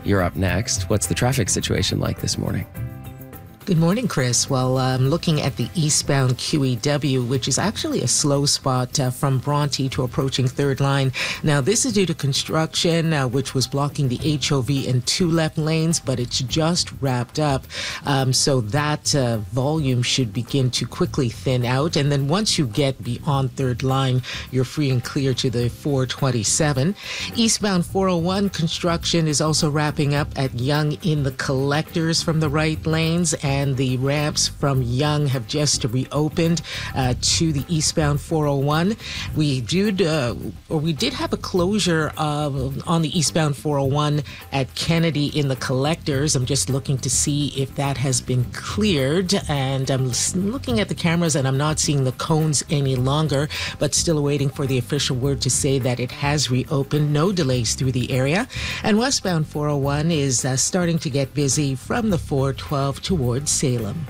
you're up next. What's the traffic situation like this morning? Good morning, Chris. Well, I'm looking at the eastbound QEW, which is actually a slow spot from Bronte to approaching Third Line. Now, this is due to construction, which was blocking the HOV in 2 left lanes, but it's just wrapped up. So that volume should begin to quickly thin out. And then once you get beyond Third Line, you're free and clear to the 427. Eastbound 401 construction is also wrapping up at Yonge in the collectors from the right lanes, and the ramps from Yonge have just reopened to the eastbound 401. We did have a closure on the eastbound 401 at Kennedy in the collectors. I'm just looking to see if that has been cleared, and I'm looking at the cameras and I'm not seeing the cones any longer, but still waiting for the official word to say that it has reopened. No delays through the area. And westbound 401 is starting to get busy from the 412 towards Salem.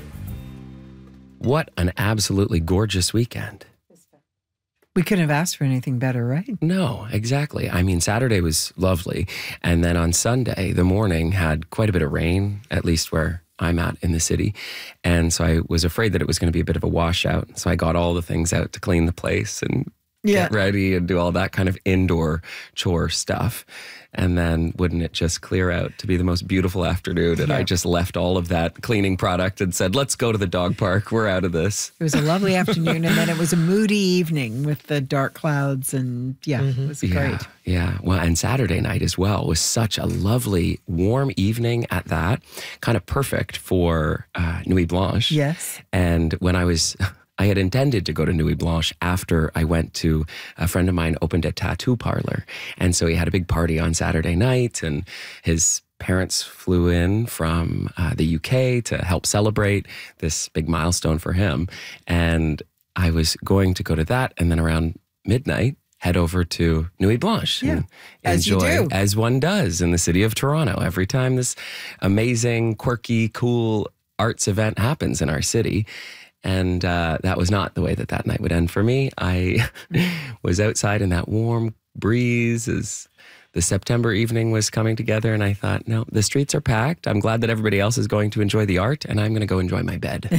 What an absolutely gorgeous weekend. We couldn't have asked for anything better, right? No, exactly. I mean, Saturday was lovely. And then on Sunday, the morning had quite a bit of rain, at least where I'm at in the city. And so I was afraid that it was going to be a bit of a washout. So I got all the things out to clean the place and get ready and do all that kind of indoor chore stuff. And then wouldn't it just clear out to be the most beautiful afternoon? And I just left all of that cleaning product and said, let's go to the dog park. We're out of this. It was a lovely afternoon. And then it was a moody evening with the dark clouds. And it was great. Yeah. Well, and Saturday night as well was such a lovely, warm evening at that. Kind of perfect for Nuit Blanche. Yes. And when I had intended to go to Nuit Blanche after I went to a friend of mine opened a tattoo parlor. And so he had a big party on Saturday night, and his parents flew in from the UK to help celebrate this big milestone for him. And I was going to go to that, and then around midnight, head over to Nuit Blanche and enjoy, as one does in the city of Toronto. Every time this amazing, quirky, cool arts event happens in our city. And that was not the way that night would end for me. I was outside in that warm breeze as the September evening was coming together, and I thought, no, the streets are packed. I'm glad that everybody else is going to enjoy the art, and I'm going to go enjoy my bed.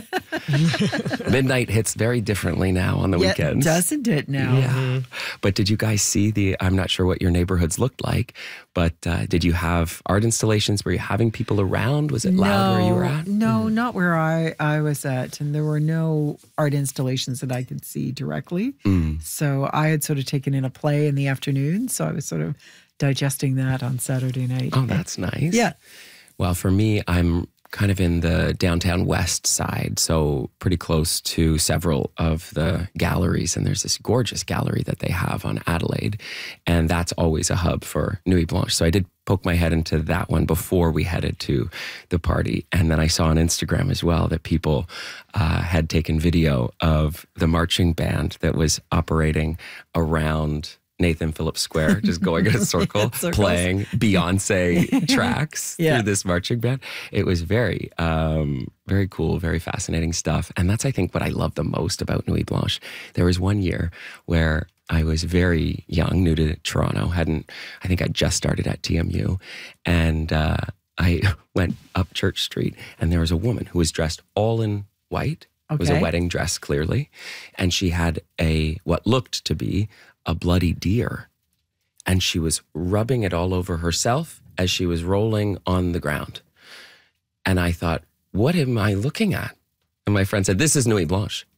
Midnight hits very differently now on the weekends. Doesn't it now? Yeah. But did you guys see I'm not sure what your neighborhoods looked like, but did you have art installations? Were you having people around? Was it loud where you were at? No, not where I was at. And there were no art installations that I could see directly. So I had sort of taken in a play in the afternoon. So I was sort of digesting that on Saturday night. Oh, that's nice. Yeah. Well, for me, I'm kind of in the downtown west side, so pretty close to several of the galleries. And there's this gorgeous gallery that they have on Adelaide, and that's always a hub for Nuit Blanche. So I did poke my head into that one before we headed to the party. And then I saw on Instagram as well that people had taken video of the marching band that was operating around Nathan Phillips Square, just going in a circle, playing Beyonce tracks through this marching band. It was very, very cool, very fascinating stuff. And that's, I think, what I love the most about Nuit Blanche. There was one year where I was very young, new to Toronto, I think I just started at TMU, and I went up Church Street, and there was a woman who was dressed all in white. It was a wedding dress, clearly. And she had what looked to be a bloody deer. And she was rubbing it all over herself as she was rolling on the ground. And I thought, what am I looking at? And my friend said, this is Nuit Blanche.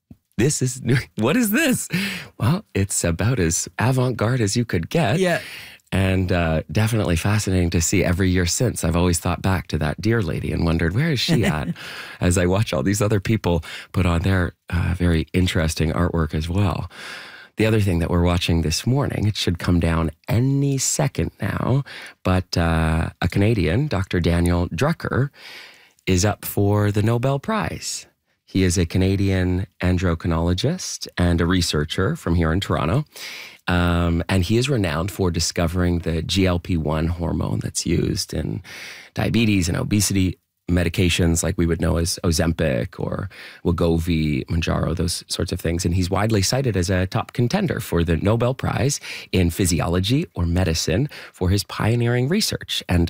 What is this? Well, it's about as avant-garde as you could get. Yeah. And definitely fascinating to see every year since. I've always thought back to that deer lady and wondered, where is she at? As I watch all these other people put on their very interesting artwork as well. The other thing that we're watching this morning, it should come down any second now, but a Canadian, Dr. Daniel Drucker, is up for the Nobel Prize. He is a Canadian endocrinologist and a researcher from here in Toronto. And he is renowned for discovering the GLP-1 hormone that's used in diabetes and obesity medications like we would know as Ozempic or Wegovy, Mounjaro, those sorts of things. And he's widely cited as a top contender for the Nobel Prize in Physiology or Medicine for his pioneering research. And